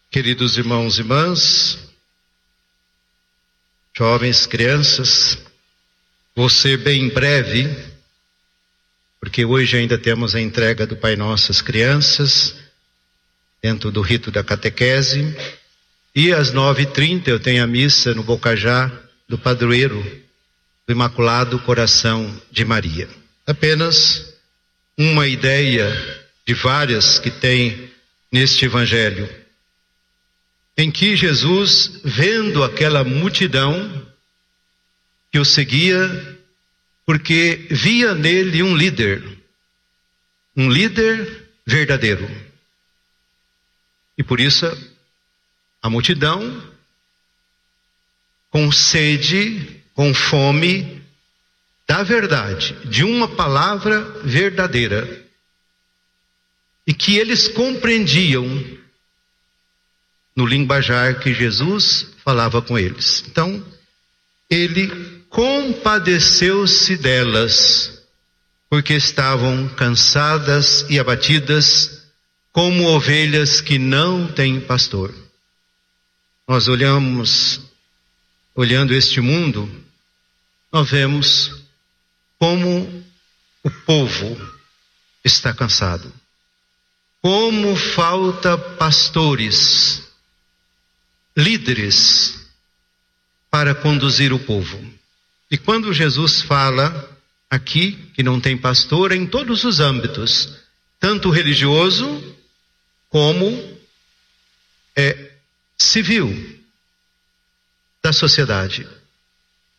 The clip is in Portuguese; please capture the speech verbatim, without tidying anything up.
Queridos irmãos e irmãs, jovens, crianças, vou ser bem breve, porque hoje ainda temos a entrega do Pai Nosso às crianças, dentro do rito da catequese, e às nove e trinta eu tenho a missa no Bocajá do Padroeiro do Imaculado Coração de Maria. Apenas uma ideia de várias que tem neste Evangelho, em que Jesus, vendo aquela multidão que o seguia, porque via nele um líder, um líder verdadeiro. E por isso a multidão, com sede, com fome da verdade, de uma palavra verdadeira, e que eles compreendiam no linguajar que Jesus falava com eles. Então, ele compadeceu-se delas, porque estavam cansadas e abatidas, como ovelhas que não têm pastor. Nós olhamos, olhando este mundo, nós vemos como o povo está cansado, como falta pastores, líderes para conduzir o povo. E quando Jesus fala aqui que não tem pastor, é em todos os âmbitos, tanto religioso como é, civil da sociedade.